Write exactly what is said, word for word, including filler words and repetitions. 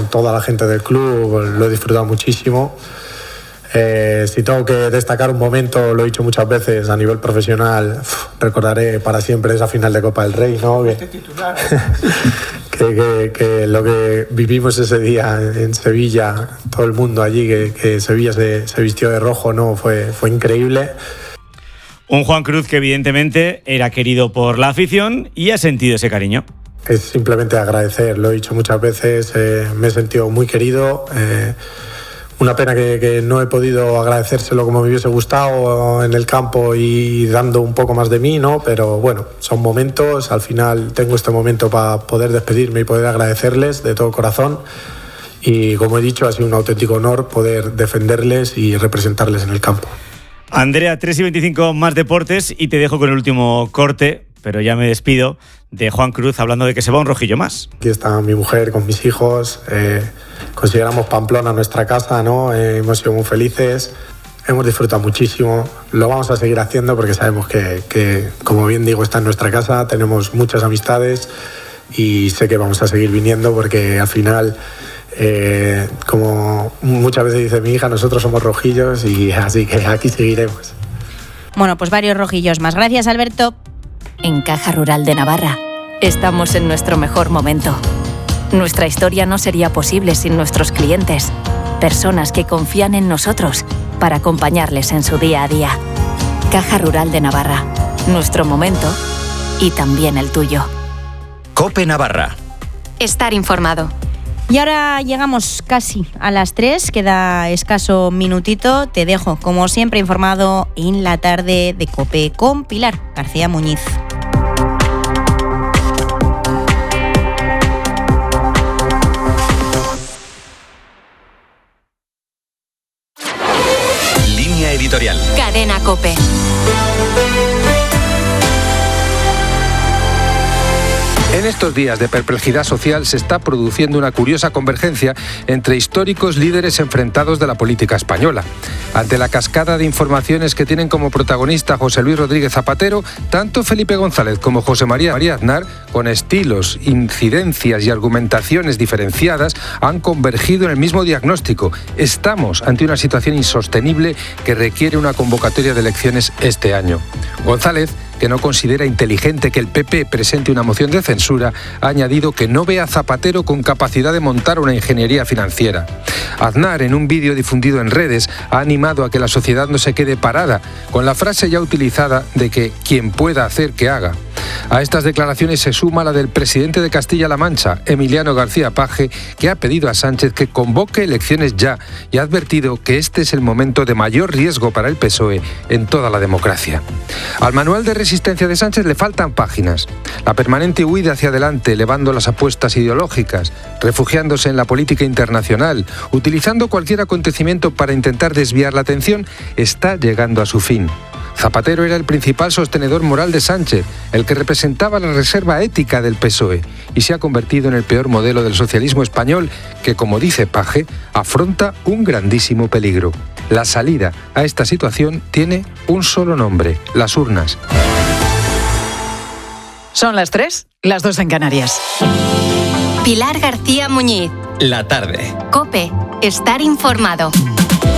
con toda la gente del club, lo he disfrutado muchísimo. Eh, si tengo que destacar un momento, lo he dicho muchas veces, a nivel profesional, uf, recordaré para siempre esa final de Copa del Rey, ¿no? Que, que, que, que lo que vivimos ese día en Sevilla, todo el mundo allí, que, que Sevilla se, se vistió de rojo, ¿no? Fue, fue increíble. Un Juan Cruz que evidentemente era querido por la afición y ha sentido ese cariño. Es simplemente agradecer, lo he dicho muchas veces, eh, me he sentido muy querido. Eh, Una pena que, que no he podido agradecérselo como me hubiese gustado en el campo y dando un poco más de mí, ¿no? Pero bueno, son momentos. Al final tengo este momento para poder despedirme y poder agradecerles de todo corazón. Y como he dicho, ha sido un auténtico honor poder defenderles y representarles en el campo. Andrea, tres y veinticinco más deportes y te dejo con el último corte, pero ya me despido, de Juan Cruz hablando de que se va un rojillo más. Aquí está mi mujer con mis hijos. Eh, consideramos Pamplona nuestra casa, ¿no? Eh, hemos sido muy felices, hemos disfrutado muchísimo. Lo vamos a seguir haciendo porque sabemos que, que, como bien digo, está en nuestra casa. Tenemos muchas amistades y sé que vamos a seguir viniendo porque al final, eh, como muchas veces dice mi hija, nosotros somos rojillos y así que aquí seguiremos. Bueno, pues varios rojillos más. Gracias, Alberto. En Caja Rural de Navarra estamos en nuestro mejor momento. Nuestra historia no sería posible sin nuestros clientes, personas que confían en nosotros para acompañarles en su día a día. Caja Rural de Navarra, nuestro momento y también el tuyo. COPE Navarra. Estar informado. Y ahora llegamos casi a las tres, queda escaso minutito. Te dejo, como siempre, informado en la tarde de COPE con Pilar García Muñiz. Línea editorial. Cadena COPE. En estos días de perplejidad social se está produciendo una curiosa convergencia entre históricos líderes enfrentados de la política española. Ante la cascada de informaciones que tienen como protagonista José Luis Rodríguez Zapatero, tanto Felipe González como José María María Aznar, con estilos, incidencias y argumentaciones diferenciadas, han convergido en el mismo diagnóstico. Estamos ante una situación insostenible que requiere una convocatoria de elecciones este año. González, que no considera inteligente que el P P presente una moción de censura, ha añadido que no ve a Zapatero con capacidad de montar una ingeniería financiera. Aznar, en un vídeo difundido en redes, ha animado a que la sociedad no se quede parada, con la frase ya utilizada de que quien pueda hacer que haga. A estas declaraciones se suma la del presidente de Castilla-La Mancha, Emiliano García Paje, que ha pedido a Sánchez que convoque elecciones ya y ha advertido que este es el momento de mayor riesgo para el P S O E en toda la democracia. Al manual de resistencia de Sánchez le faltan páginas. La permanente huida hacia adelante, elevando las apuestas ideológicas, refugiándose en la política internacional, utilizando cualquier acontecimiento para intentar desviar la atención, está llegando a su fin. Zapatero era el principal sostenedor moral de Sánchez, el que representaba la reserva ética del P S O E, y se ha convertido en el peor modelo del socialismo español que, como dice Paje, afronta un grandísimo peligro. La salida a esta situación tiene un solo nombre: las urnas. Son las tres, las dos en Canarias. Pilar García Muñiz. La tarde. COPE. Estar informado.